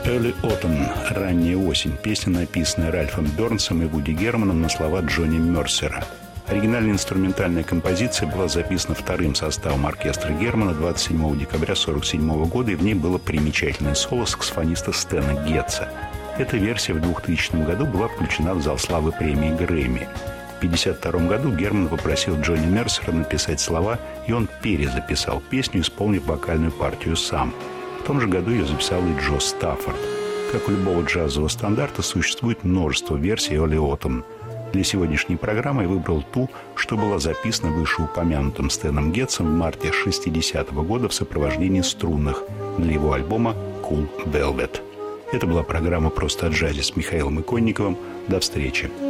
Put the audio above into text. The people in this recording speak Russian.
Early Autumn – ранняя осень. Песня, написанная Ральфом Бернсом и Вуди Германом на слова Джонни Мерсера. Оригинальная инструментальная композиция была записана вторым составом оркестра Германа 27 декабря 1947 года, и в ней было примечательное соло саксофониста Стэна Гетца. Эта версия в 2000 году была включена в зал славы премии Грэмми. В 1952 году Герман попросил Джонни Мерсера написать слова, и он перезаписал песню, исполнив вокальную партию сам. В том же году ее записал и Джо Стаффорд. Как у любого джазового стандарта, существует множество версий Early Autumn. Для сегодняшней программы я выбрал ту, что была записана вышеупомянутым Стэном Гетцем в марте 1960 года в сопровождении струнных для его альбома «Cool Velvet». Это была программа «Просто о джазе» с Михаилом Иконниковым. До встречи.